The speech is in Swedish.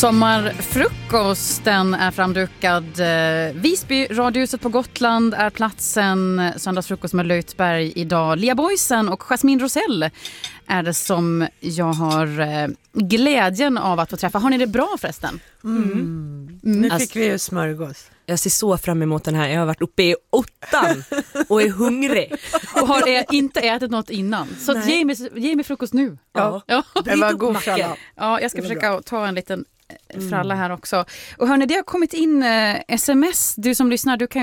Sommarfrukosten är framdukad. Visby, Radiohuset på Gotland är platsen. Söndagsfrukost med Löjtberg idag. Lia Boysen och Jasmin Rosell är det som jag har glädjen av att få träffa. Har ni det bra förresten? Nu fick vi ju smörgås. Jag ser så fram emot den här. Jag har varit uppe i 8 och är hungrig. Och har inte ätit något innan. Så att ge mig frukost nu. Ja. Det var god fralla. Ja, jag ska försöka ta en liten fralla här också. Och hörni, det har kommit in sms. Du som lyssnar, du kan